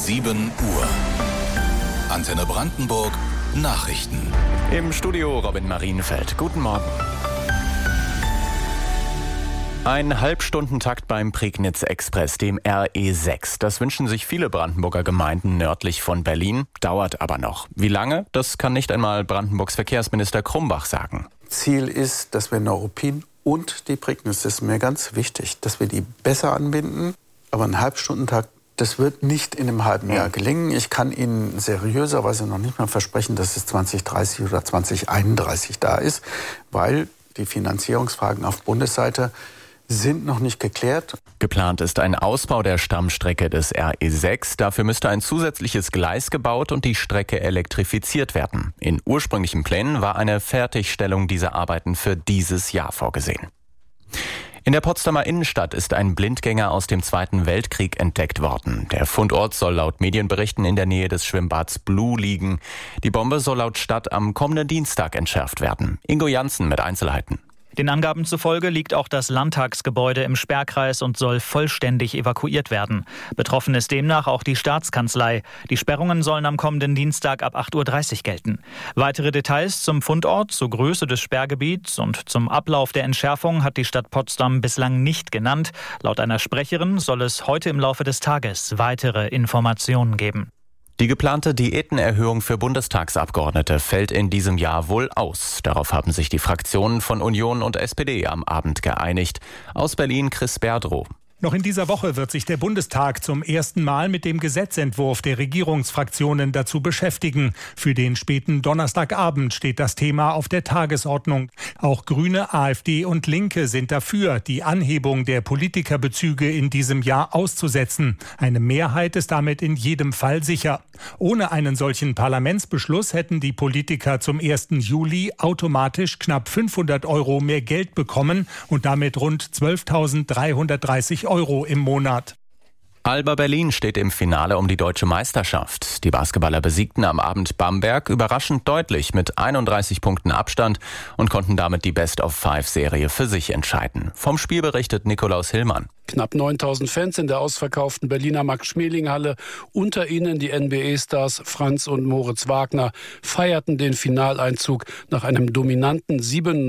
7 Uhr. Antenne Brandenburg Nachrichten. Im Studio Robin Marienfeld. Guten Morgen. Ein Halbstundentakt beim Prignitz-Express, dem RE6. Das wünschen sich viele Brandenburger Gemeinden nördlich von Berlin, dauert aber noch. Wie lange? Das kann nicht einmal Brandenburgs Verkehrsminister Krumbach sagen. Ziel ist, dass wir Neuruppin und die Prignitz, das ist mir ganz wichtig, dass wir die besser anbinden. Aber ein Halbstundentakt, das wird nicht in einem halben Jahr gelingen. Ich kann Ihnen seriöserweise noch nicht mal versprechen, dass es 2030 oder 2031 da ist, weil die Finanzierungsfragen auf Bundesseite sind noch nicht geklärt. Geplant ist ein Ausbau der Stammstrecke des RE6. Dafür müsste ein zusätzliches Gleis gebaut und die Strecke elektrifiziert werden. In ursprünglichen Plänen war eine Fertigstellung dieser Arbeiten für dieses Jahr vorgesehen. In der Potsdamer Innenstadt ist ein Blindgänger aus dem Zweiten Weltkrieg entdeckt worden. Der Fundort soll laut Medienberichten in der Nähe des Schwimmbads Blue liegen. Die Bombe soll laut Stadt am kommenden Dienstag entschärft werden. Ingo Janssen mit Einzelheiten. Den Angaben zufolge liegt auch das Landtagsgebäude im Sperrkreis und soll vollständig evakuiert werden. Betroffen ist demnach auch die Staatskanzlei. Die Sperrungen sollen am kommenden Dienstag ab 8.30 Uhr gelten. Weitere Details zum Fundort, zur Größe des Sperrgebiets und zum Ablauf der Entschärfung hat die Stadt Potsdam bislang nicht genannt. Laut einer Sprecherin soll es heute im Laufe des Tages weitere Informationen geben. Die geplante Diätenerhöhung für Bundestagsabgeordnete fällt in diesem Jahr wohl aus. Darauf haben sich die Fraktionen von Union und SPD am Abend geeinigt. Aus Berlin Chris Berdrow. Noch in dieser Woche wird sich der Bundestag zum ersten Mal mit dem Gesetzentwurf der Regierungsfraktionen dazu beschäftigen. Für den späten Donnerstagabend steht das Thema auf der Tagesordnung. Auch Grüne, AfD und Linke sind dafür, die Anhebung der Politikerbezüge in diesem Jahr auszusetzen. Eine Mehrheit ist damit in jedem Fall sicher. Ohne einen solchen Parlamentsbeschluss hätten die Politiker zum 1. Juli automatisch knapp 500 € mehr Geld bekommen und damit rund 12.330 € im Monat. Alba Berlin steht im Finale um die deutsche Meisterschaft. Die Basketballer besiegten am Abend Bamberg überraschend deutlich mit 31 Punkten Abstand und konnten damit die Best-of-5-Serie für sich entscheiden. Vom Spiel berichtet Nikolaus Hillmann. Knapp 9.000 Fans in der ausverkauften Berliner Max-Schmeling-Halle. Unter ihnen die NBA-Stars Franz und Moritz Wagner feierten den Finaleinzug nach einem dominanten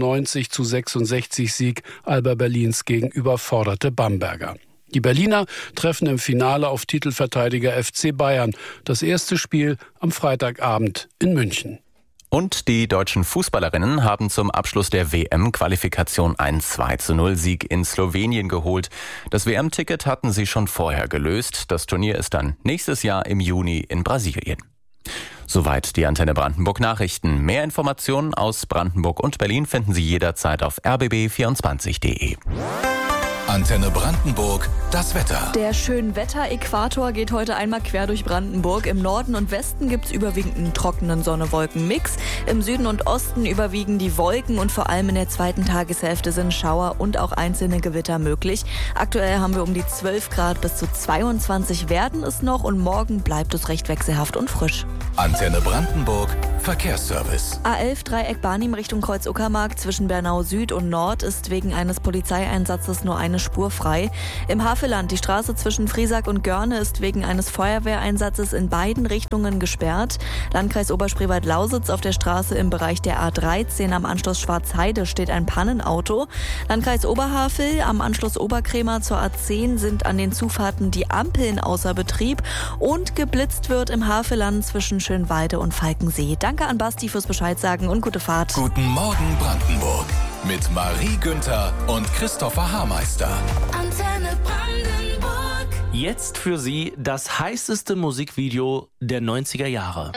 97-66 Sieg Alba Berlins gegen überforderte Bamberger. Die Berliner treffen im Finale auf Titelverteidiger FC Bayern. Das erste Spiel am Freitagabend in München. Und die deutschen Fußballerinnen haben zum Abschluss der WM-Qualifikation einen 2:0-Sieg in Slowenien geholt. Das WM-Ticket hatten sie schon vorher gelöst. Das Turnier ist dann nächstes Jahr im Juni in Brasilien. Soweit die Antenne Brandenburg Nachrichten. Mehr Informationen aus Brandenburg und Berlin finden Sie jederzeit auf rbb24.de. Antenne Brandenburg, das Wetter. Der Schönwetter-Äquator geht heute einmal quer durch Brandenburg. Im Norden und Westen gibt es überwiegend einen trockenen Sonne-Wolken-Mix. Im Süden und Osten überwiegen die Wolken und vor allem in der zweiten Tageshälfte sind Schauer und auch einzelne Gewitter möglich. Aktuell haben wir um die 12 Grad, bis zu 22 werden es noch und morgen bleibt es recht wechselhaft und frisch. Antenne Brandenburg, Verkehrsservice. A11 Dreieck Barnim Richtung Kreuz-Uckermark zwischen Bernau Süd und Nord ist wegen eines Polizeieinsatzes nur eine Spur frei. Im Havelland die Straße zwischen Friesack und Görne ist wegen eines Feuerwehreinsatzes in beiden Richtungen gesperrt. Landkreis Oberspreewald-Lausitz auf der Straße im Bereich der A13 am Anschluss Schwarzheide steht ein Pannenauto. Landkreis Oberhavel am Anschluss Oberkrämer zur A10 sind an den Zufahrten die Ampeln außer Betrieb und geblitzt wird im Havelland zwischen Schönwalde und Falkensee. Danke an Basti fürs Bescheid sagen und gute Fahrt. Guten Morgen Brandenburg mit Marie Günther und Christopher Haarmeister. Antenne Brandenburg. Jetzt für Sie das heißeste Musikvideo der 90er Jahre.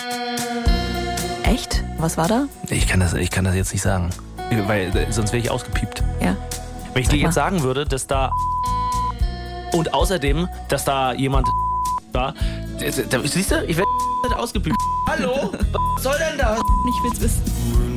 Echt? Was war da? Ich kann das jetzt nicht sagen, weil sonst wäre ich ausgepiept. Ja. Wenn ich dir jetzt sagen würde, dass da und außerdem, dass da jemand war, siehst du, ich werde ausgepiept. Hallo? Was soll denn das? Ich will's wissen.